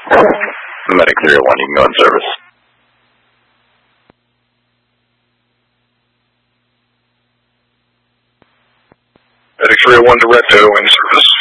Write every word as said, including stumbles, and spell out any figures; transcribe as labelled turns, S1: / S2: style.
S1: Medic three oh one, you can go in service.
S2: Medic three oh one to Recto in service.